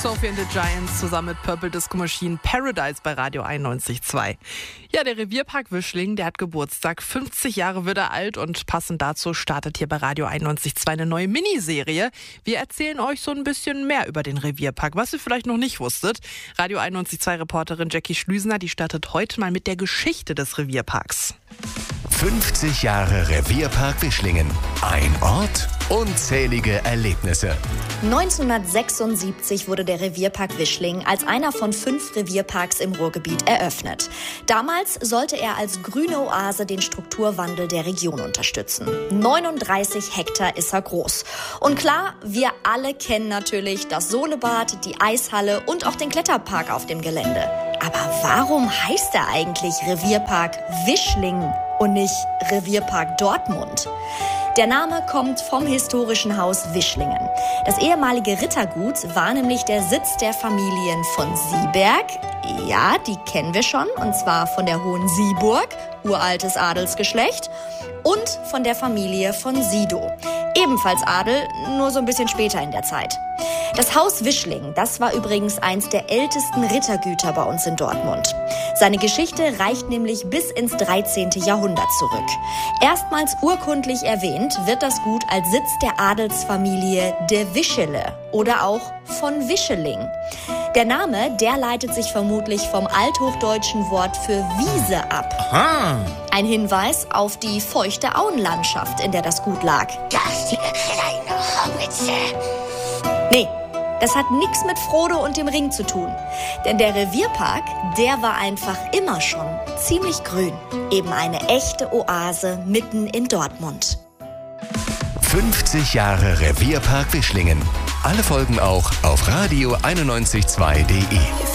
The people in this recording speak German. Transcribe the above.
Sophie and the Giants zusammen mit Purple Disco Machine, Paradise bei Radio 91.2. Ja, der Revierpark Wischling, der hat Geburtstag. 50 Jahre wird er alt und passend dazu startet hier bei Radio 91.2 eine neue Miniserie. Wir erzählen euch so ein bisschen mehr über den Revierpark, was ihr vielleicht noch nicht wusstet. Radio 91.2-Reporterin Jackie Schlüsener, die startet heute mal mit der Geschichte des Revierparks. 50 Jahre Revierpark Wischlingen. Ein Ort, unzählige Erlebnisse. 1976 wurde der Revierpark Wischling als einer von 5 Revierparks im Ruhrgebiet eröffnet. Damals sollte er als grüne Oase den Strukturwandel der Region unterstützen. 39 Hektar ist er groß. Und klar, wir alle kennen natürlich das Solebad, die Eishalle und auch den Kletterpark auf dem Gelände. Aber warum heißt er eigentlich Revierpark Wischling und nicht Revierpark Dortmund? Der Name kommt vom historischen Haus Wischlingen. Das ehemalige Rittergut war nämlich der Sitz der Familien von Sieberg. Ja, die kennen wir schon, und zwar von der Hohensieburg, uraltes Adelsgeschlecht, und von der Familie von Sidow. Ebenfalls Adel, nur so ein bisschen später in der Zeit. Das Haus Wischling, das war übrigens eins der ältesten Rittergüter bei uns in Dortmund. Seine Geschichte reicht nämlich bis ins 13. Jahrhundert zurück. Erstmals urkundlich erwähnt wird das Gut als Sitz der Adelsfamilie der Wischele oder auch von Wischeling. Der Name, der leitet sich vermutlich vom althochdeutschen Wort für Wiese ab. Aha. Ein Hinweis auf die feuchte Auenlandschaft, in der das Gut lag. Garstige kleine Hobbitze. Nee, das hat nichts mit Frodo und dem Ring zu tun. Denn der Revierpark, der war einfach immer schon ziemlich grün. Eben eine echte Oase mitten in Dortmund. 50 Jahre Revierpark Wischlingen. Alle Folgen auch auf radio912.de.